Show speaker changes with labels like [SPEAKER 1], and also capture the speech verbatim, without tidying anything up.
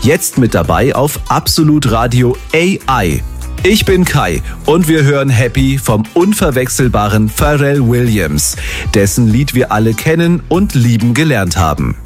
[SPEAKER 1] Jetzt mit dabei auf Absolut Radio A I. Ich bin Kai und wir hören Happy vom unverwechselbaren Pharrell Williams, dessen Lied wir alle kennen und lieben gelernt haben.